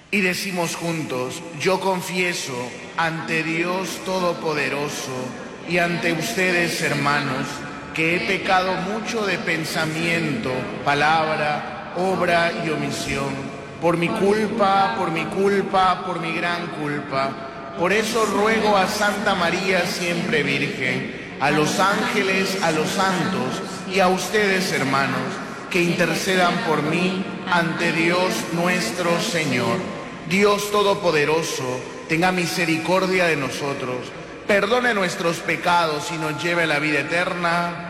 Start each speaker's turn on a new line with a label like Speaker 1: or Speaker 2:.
Speaker 1: Y decimos juntos: yo confieso ante Dios Todopoderoso y ante ustedes, hermanos, que he pecado mucho de pensamiento, palabra, obra y omisión, por mi culpa, por mi gran culpa. Por eso ruego a Santa María siempre Virgen, a los ángeles, a los santos y a ustedes, hermanos, que intercedan por mí ante Dios nuestro Señor. Dios Todopoderoso, tenga misericordia de nosotros, perdone nuestros pecados y nos lleve a la vida eterna.